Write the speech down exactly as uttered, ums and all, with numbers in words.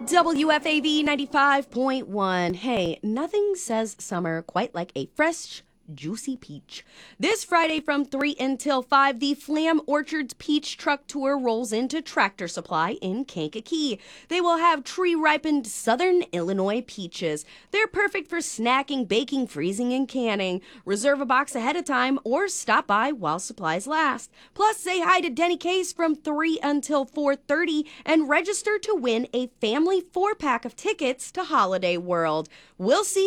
W F A V ninety-five point one. Hey, nothing says summer quite like a fresh, juicy peach. This Friday from three until five, the Flam Orchards Peach Truck Tour rolls into Tractor Supply in Kankakee. They will have tree-ripened Southern Illinois peaches. They're perfect for snacking, baking, freezing, and canning. Reserve a box ahead of time or stop by while supplies last. Plus, say hi to Denny Case from three until four thirty and register to win a family four-pack of tickets to Holiday World. We'll see